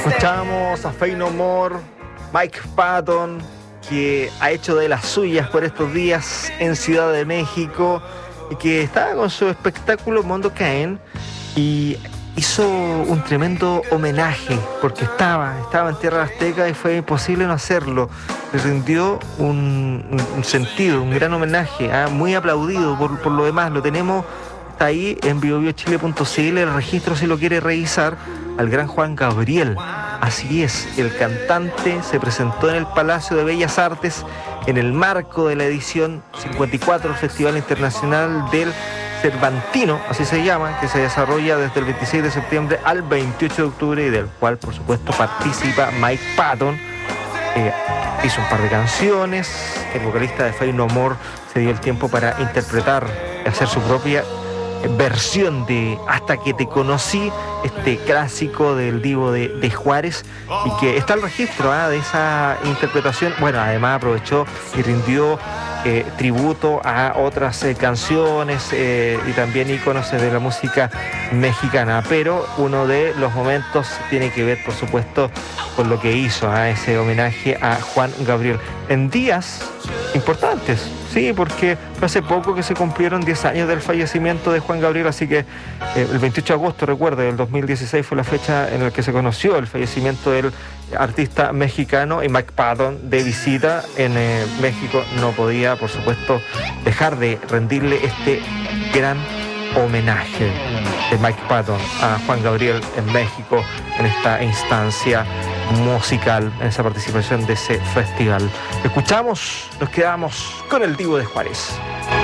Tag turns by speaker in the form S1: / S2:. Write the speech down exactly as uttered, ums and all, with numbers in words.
S1: Escuchamos a Faith No More, Mike Patton, que ha hecho de las suyas por estos días en Ciudad de México y que estaba con su espectáculo Mondo Caen y hizo un tremendo homenaje porque estaba, estaba en Tierra Azteca y fue imposible no hacerlo. Le rindió un, un sentido, un gran homenaje, ¿eh? Muy aplaudido por, por lo demás. Lo tenemos ahí en bio bio chile punto c l, el registro si lo quiere revisar, al gran Juan Gabriel. Así es, el cantante se presentó en el Palacio de Bellas Artes en el marco de la edición cincuenta y cuatro del Festival Internacional del Cervantino, así se llama, que se desarrolla desde el veintiséis de septiembre al veintiocho de octubre y del cual por supuesto participa Mike Patton. Eh, hizo un par de canciones, el vocalista de Faith No More se dio el tiempo para interpretar, hacer su propia versión de Hasta que te conocí, este clásico del Divo de, de Juárez, y que está el registro ¿eh? de esa interpretación. Bueno, además aprovechó y rindió eh, tributo a otras eh, canciones eh, y también íconos de la música mexicana, pero uno de los momentos tiene que ver por supuesto con lo que hizo ¿eh? ese homenaje a Juan Gabriel en días importantes, sí, porque fue hace poco que se cumplieron diez años del fallecimiento de Juan Gabriel, así que eh, el veintiocho de agosto, recuerde, del dos mil dieciséis fue la fecha en la que se conoció el fallecimiento del artista mexicano, y Mike Patton, de visita en eh, México, no podía, por supuesto, dejar de rendirle este gran homenaje de Mike Patton a Juan Gabriel en México, en esta instancia musical, en esa participación de ese festival. Escuchamos, nos quedamos con el Divo de Juárez.